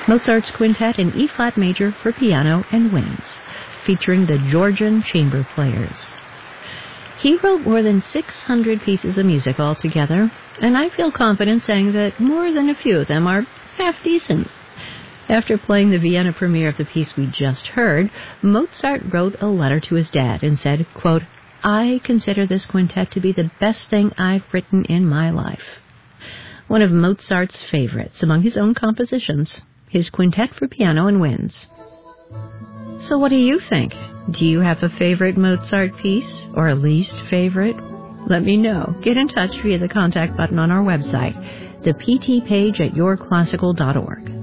Mozart's Quintet in E-flat major for piano and winds, featuring the Georgian chamber players. He wrote more than 600 pieces of music altogether, and I feel confident saying that more than a few of them are half decent. After playing the Vienna premiere of the piece we just heard, Mozart wrote a letter to his dad and said, quote, "I consider this quintet to be the best thing I've written in my life." One of Mozart's favorites among his own compositions, his Quintet for Piano and Winds. So what do you think? Do you have a favorite Mozart piece or a least favorite? Let me know. Get in touch via the contact button on our website, the PT page at yourclassical.org.